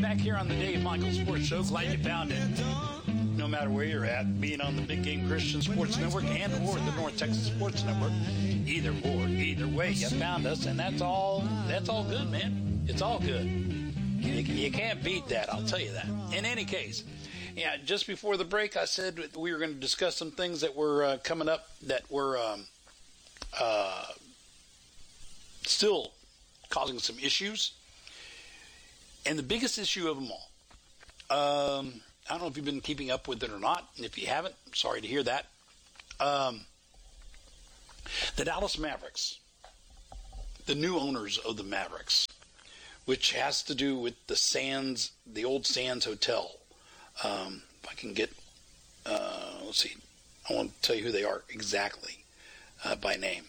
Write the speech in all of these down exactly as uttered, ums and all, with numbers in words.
back here on the Dave Michael Sports Show. Glad you found it. No matter where you're at, being on the Big Game Christian Sports Network and or the North Texas Sports Network, either or, either way, you found us, and that's all. That's all good, man. It's all good. You, you can't beat that. I'll tell you that. In any case, yeah. Just before the break, I said we were going to discuss some things that were uh, coming up that were um, uh, still causing some issues. And the biggest issue of them all, um, I don't know if you've been keeping up with it or not. And if you haven't, I'm sorry to hear that. Um, the Dallas Mavericks, the new owners of the Mavericks, which has to do with the Sands, the old Sands Hotel. Um, if I can get, uh, let's see, I want to tell you who they are exactly uh, by name.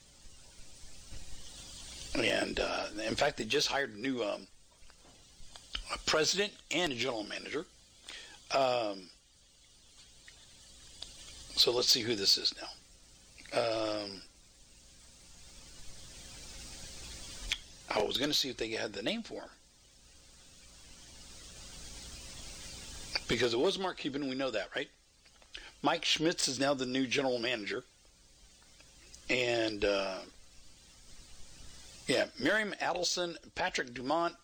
And uh, in fact, they just hired a new um, a president and a general manager. Um, so let's see who this is now. Um, I was going to see if they had the name for him. Because it was Mark Cuban, we know that, right? Mike Schmitz is now the new general manager. And, uh, yeah, Miriam Adelson, Patrick Dumont,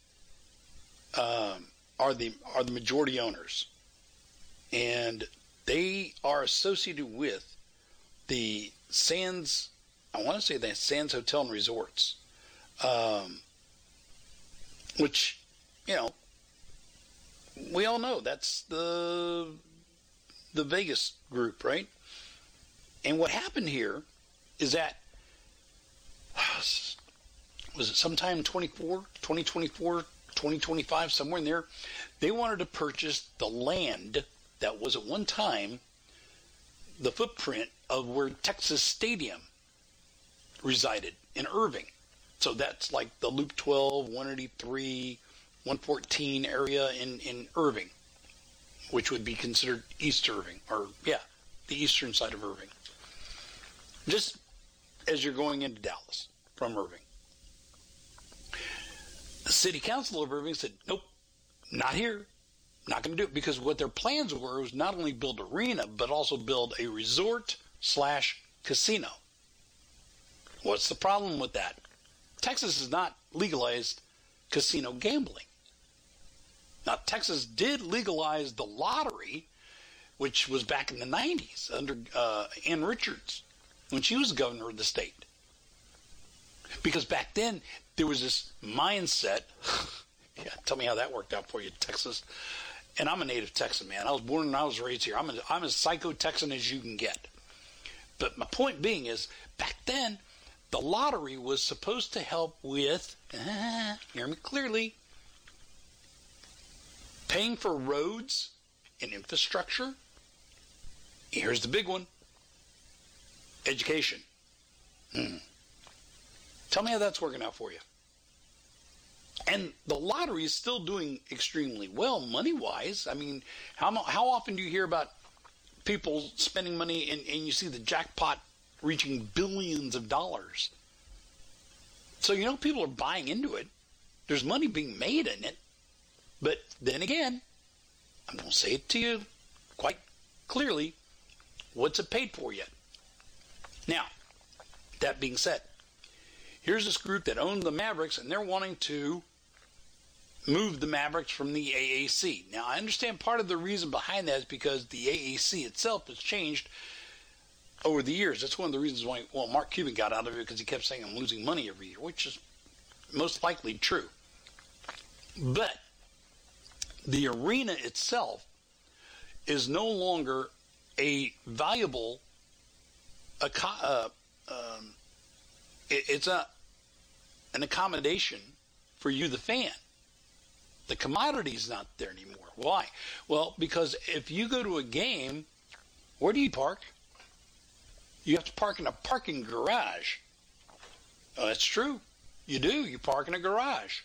Um, are the are the majority owners, and they are associated with the Sands. I want to say the Sands Hotel and Resorts, um, which you know we all know that's the the Vegas group, right? And what happened here is that was it sometime twenty-four, twenty twenty-four. twenty twenty-five, somewhere in there, they wanted to purchase the land that was at one time the footprint of where Texas Stadium resided in Irving. So that's like the Loop twelve, one eighty-three, one fourteen area in, in Irving, which would be considered East Irving, or yeah, the eastern side of Irving. Just as you're going into Dallas from Irving. The city council of Irving said, nope, not here. Not going to do it, because what their plans were was not only build an arena, but also build a resort slash casino. What's the problem with that? Texas has not legalized casino gambling. Now, Texas did legalize the lottery, which was back in the nineties under uh, Ann Richards, when she was governor of the state. Because back then, there was this mindset. Yeah, tell me how that worked out for you, Texas. And I'm a native Texan, man. I was born and I was raised here. I'm, a, I'm as psycho-Texan as you can get. But my point being is, back then, the lottery was supposed to help with, uh, hear me clearly, paying for roads and infrastructure. Here's the big one. Education. Hmm. Tell me how that's working out for you. And the lottery is still doing extremely well money-wise. I mean, how how often do you hear about people spending money and, and you see the jackpot reaching billions of dollars? So, you know, people are buying into it. There's money being made in it. But then again, I'm going to say it to you quite clearly, what's it paid for yet? Now, that being said, here's this group that owned the Mavericks, and they're wanting to move the Mavericks from the A A C. Now, I understand part of the reason behind that is because the A A C itself has changed over the years. That's one of the reasons why, well, Mark Cuban got out of it, because he kept saying I'm losing money every year, which is most likely true. But the arena itself is no longer a valuable uh, um, it's a an accommodation for you, the fan. The commodity's not there anymore. Why? Well, because if you go to a game, where do you park? You have to park in a parking garage. Oh, that's true. You do. You park in a garage.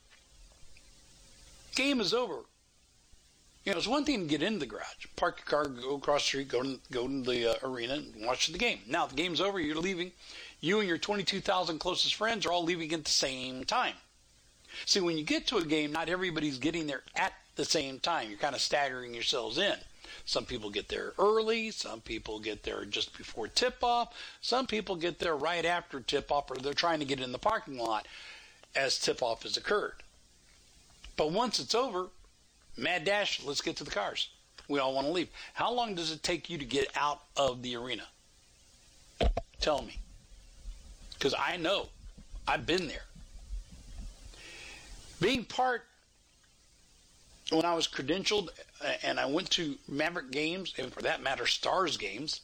Game is over. You know, it's one thing to get into the garage, park your car, go across the street, go to, go to the uh, arena and watch the game. Now, if the game's over, you're leaving. You and your twenty-two thousand closest friends are all leaving at the same time. See, when you get to a game, not everybody's getting there at the same time. You're kind of staggering yourselves in. Some people get there early. Some people get there just before tip-off. Some people get there right after tip-off, or they're trying to get in the parking lot as tip-off has occurred. But once it's over, mad dash, let's get to the cars. We all want to leave. How long does it take you to get out of the arena? Tell me. Because I know. I've been there. Being part, when I was credentialed and I went to Maverick games, and for that matter, Stars games,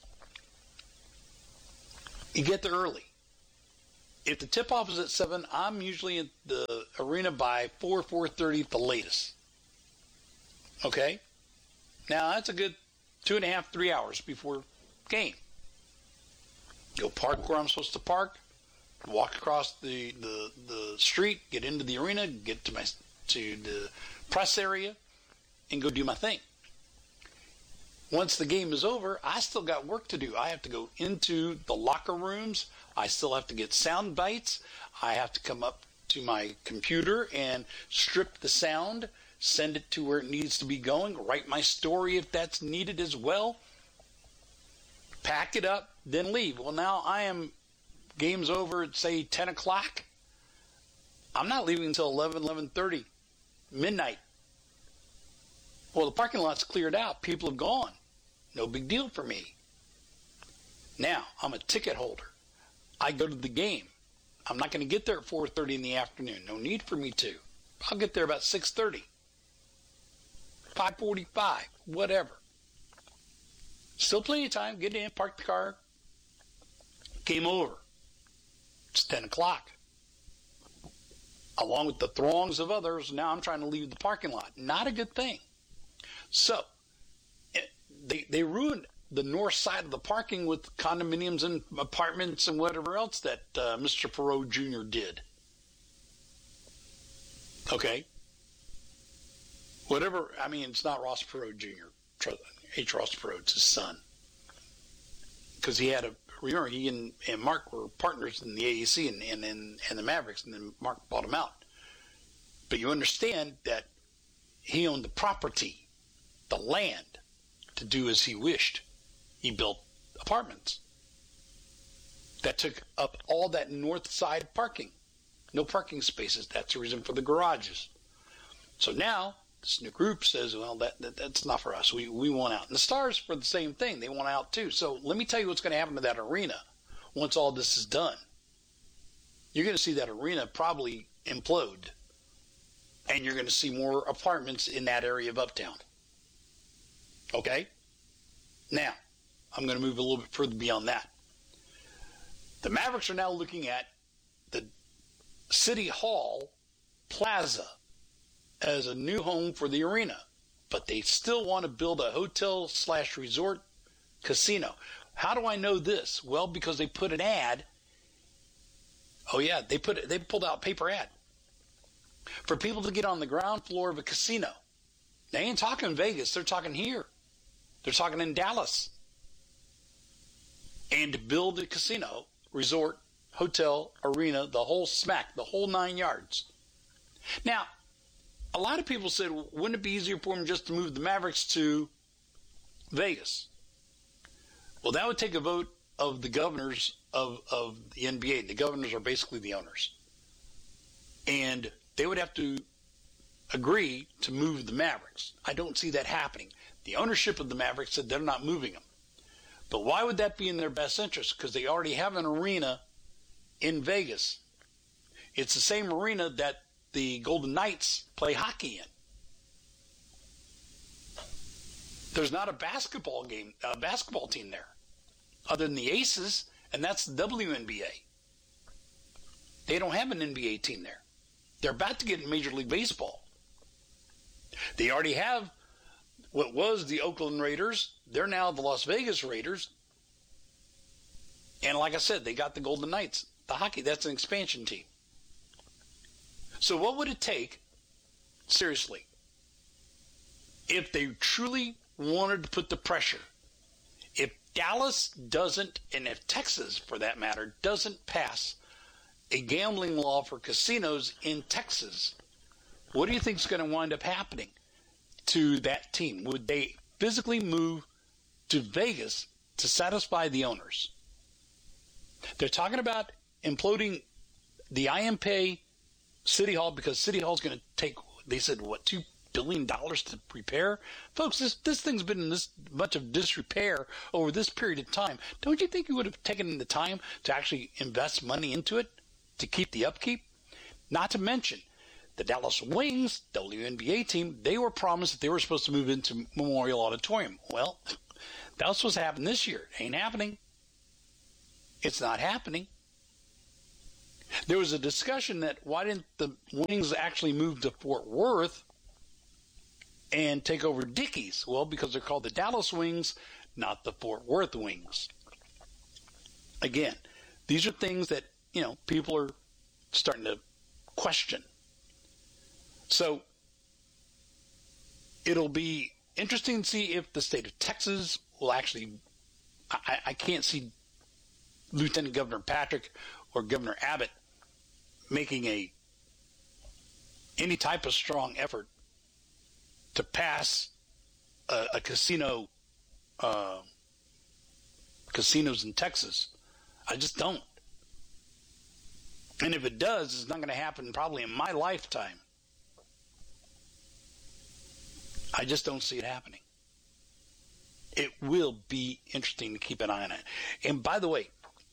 you get there early. If the tip-off is at seven, I'm usually at the arena by four, four thirty at the latest. Okay? Now, that's a good two and a half, three hours before game. Go park where I'm supposed to park, walk across the, the, the street, get into the arena, get to my to the press area, and go do my thing. Once the game is over, I still got work to do. I have to go into the locker rooms. I still have to get sound bites. I have to come up to my computer and strip the sound, send it to where it needs to be going, write my story if that's needed as well, pack it up, then leave. Well, now I am, game's over at, say, ten o'clock. I'm not leaving until eleven, eleven thirty, midnight. Well, the parking lot's cleared out. People have gone. No big deal for me. Now, I'm a ticket holder. I go to the game. I'm not going to get there at four thirty in the afternoon. No need for me to. I'll get there about six thirty, five forty-five, whatever. Still plenty of time. Get in, park the car. Game over. It's ten o'clock. Along with the throngs of others, now I'm trying to leave the parking lot. Not a good thing. So, they they ruined the north side of the parking with condominiums and apartments and whatever else that uh, Mister Perot Junior did. Okay? Whatever, I mean, it's not Ross Perot Junior H. Ross Perot, it's his son. Because he had a, remember, he and, and Mark were partners in the A A C and, and, and, and the Mavericks, and then Mark bought him out. But you understand that he owned the property, the land, to do as he wished. He built apartments that took up all that north side parking. No parking spaces. That's the reason for the garages. So now this new group says, well, that, that that's not for us. We we want out. And the Stars for the same thing. They want out too. So let me tell you what's going to happen to that arena once all this is done. You're going to see that arena probably implode. And you're going to see more apartments in that area of Uptown. Okay? Now, I'm going to move a little bit further beyond that. The Mavericks are now looking at the City Hall Plaza as a new home for the arena, but they still want to build a hotel slash resort casino. How do I know this? Well, because they put an ad. Oh yeah, they put they pulled out a paper ad for people to get on the ground floor of a casino. They ain't talking Vegas, they're talking here. They're talking in Dallas. And to build a casino, resort, hotel, arena, the whole smack, the whole nine yards. Now, a lot of people said, wouldn't it be easier for them just to move the Mavericks to Vegas? Well, that would take a vote of the governors of, of the N B A. The governors are basically the owners. And they would have to agree to move the Mavericks. I don't see that happening. The ownership of the Mavericks said they're not moving them. But why would that be in their best interest? Because they already have an arena in Vegas. It's the same arena that the Golden Knights play hockey in. There's not a basketball game, a basketball team there, other than the Aces, and that's the W N B A. They don't have an N B A team there. They're about to get in Major League Baseball. They already have what was the Oakland Raiders. They're now the Las Vegas Raiders. And like I said, they got the Golden Knights. The hockey, that's an expansion team. So what would it take, seriously, if they truly wanted to put the pressure? If Dallas doesn't, and if Texas, for that matter, doesn't pass a gambling law for casinos in Texas, What do you think is going to wind up happening to that team? Would they physically move to Vegas to satisfy the owners? They're talking about imploding the I M P A City Hall because City Hall is going to take, they said, what, two billion dollars to repair? Folks, this, this thing's been in this much of disrepair over this period of time. Don't you think you would have taken the time to actually invest money into it to keep the upkeep? Not to mention, the Dallas Wings, W N B A team, they were promised that they were supposed to move into Memorial Auditorium. Well, that was supposed to happen this year. It ain't happening. It's not happening. There was a discussion that why didn't the Wings actually move to Fort Worth and take over Dickies? Well, because they're called the Dallas Wings, not the Fort Worth Wings. Again, these are things that, you know, people are starting to question. So it'll be interesting to see if the state of Texas will actually, I, I can't see Lieutenant Governor Patrick or Governor Abbott making a any type of strong effort to pass a, a casino uh, casinos in Texas. I just don't. And if it does, it's not going to happen probably in my lifetime. I just don't see it happening. It will be interesting to keep an eye on it. And by the way,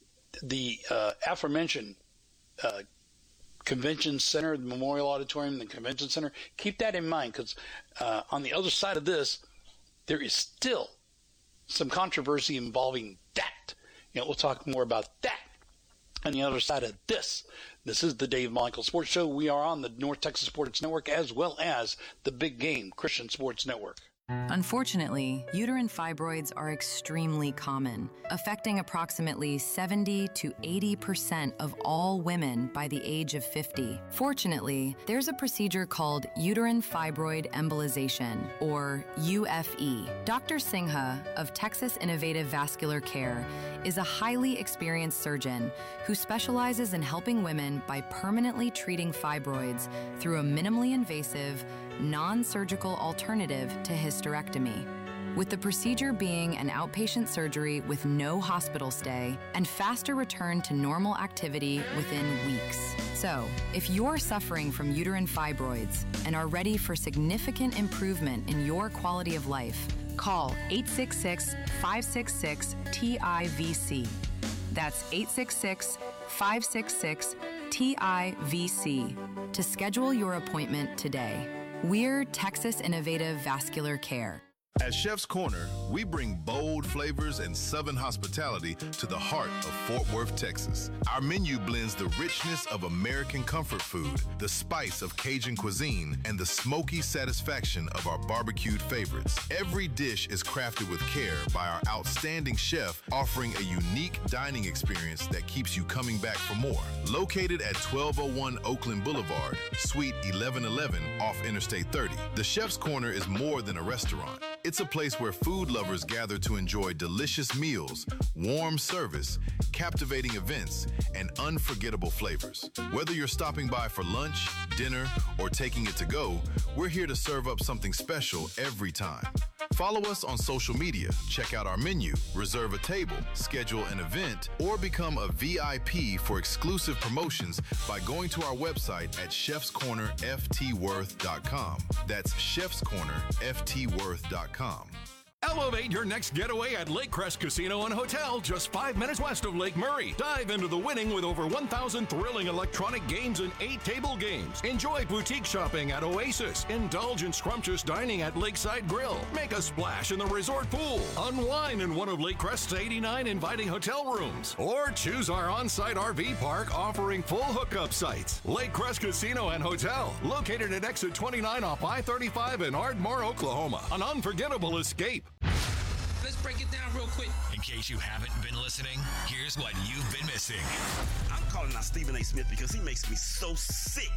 the uh, aforementioned uh, Convention Center, the Memorial Auditorium, the Convention Center, keep that in mind because uh, on the other side of this, there is still some controversy involving that. You know, we'll talk more about that on the other side of this. This is the Dave Michael Sports Show. We are on the North Texas Sports Network as well as the Big Game Christian Sports Network. Unfortunately, uterine fibroids are extremely common, affecting approximately seventy to eighty percent of all women by the age of fifty. Fortunately, there's a procedure called uterine fibroid embolization, or U F E. Doctor Singha of Texas Innovative Vascular Care is a highly experienced surgeon who specializes in helping women by permanently treating fibroids through a minimally invasive, non-surgical alternative to hysterectomy. With the procedure being an outpatient surgery with no hospital stay and faster return to normal activity within weeks. So, if you're suffering from uterine fibroids and are ready for significant improvement in your quality of life, call eight six six, five six six, T I V C. That's eight six six, five six six, T I V C to schedule your appointment today. We're Texas Innovative Vascular Care. At Chef's Corner, we bring bold flavors and Southern hospitality to the heart of Fort Worth, Texas. Our menu blends the richness of American comfort food, the spice of Cajun cuisine, and the smoky satisfaction of our barbecued favorites. Every dish is crafted with care by our outstanding chef, offering a unique dining experience that keeps you coming back for more. Located at twelve oh one Oakland Boulevard, Suite eleven eleven off Interstate thirty, the Chef's Corner is more than a restaurant. It's a place where food lovers gather to enjoy delicious meals, warm service, captivating events, and unforgettable flavors. Whether you're stopping by for lunch, dinner, or taking it to go, we're here to serve up something special every time. Follow us on social media, check out our menu, reserve a table, schedule an event, or become a V I P for exclusive promotions by going to our website at chefs corner f t worth dot com. That's chefs corner f t worth dot com. Elevate your next getaway at Lake Crest Casino and Hotel, just five minutes west of Lake Murray. Dive into the winning with over one thousand thrilling electronic games and eight table games. Enjoy boutique shopping at Oasis. Indulge in scrumptious dining at Lakeside Grill. Make a splash in the resort pool. Unwind in one of Lake Crest's eighty-nine inviting hotel rooms. Or choose our on-site R V park offering full hookup sites. Lake Crest Casino and Hotel, located at exit twenty-nine off I thirty-five in Ardmore, Oklahoma. An unforgettable escape. Let's break it down real quick. In case you haven't been listening, here's what you've been missing. I'm calling out Stephen A. Smith because he makes me so sick.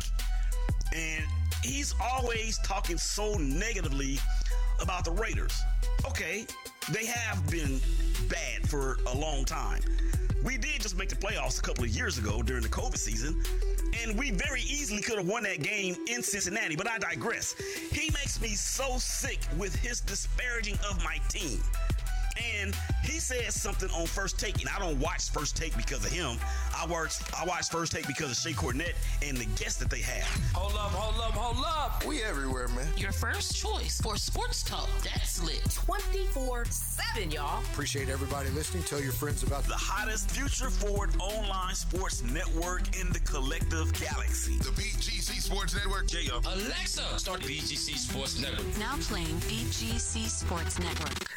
And he's always talking so negatively about the Raiders. Okay, they have been bad for a long time. We did just make the playoffs a couple of years ago during the COVID season, and we very easily could have won that game in Cincinnati, but I digress. He makes me so sick with his disparaging of my team. And he said something on First Take, and I don't watch First Take because of him. I watch I watch First Take because of Shea Cornett and the guests that they have. Hold up, hold up, hold up. We everywhere, man. Your first choice for sports talk that's lit. twenty-four seven, y'all. Appreciate everybody listening. Tell your friends about the hottest future forward online sports network in the collective galaxy. The B G C Sports Network. J-Up. Alexa, start the B G C Sports Network. Now playing B G C Sports Network.